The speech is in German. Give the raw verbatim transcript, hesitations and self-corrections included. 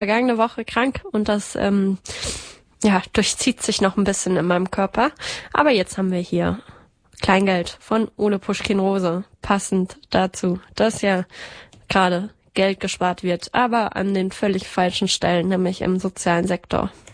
vergangene Woche krank und das ähm, ja durchzieht sich noch ein bisschen in meinem Körper. Aber jetzt haben wir hier Kleingeld von Ole Puschkin-Rose, passend dazu, dass ja gerade Geld gespart wird, aber an den völlig falschen Stellen, nämlich im sozialen Sektor.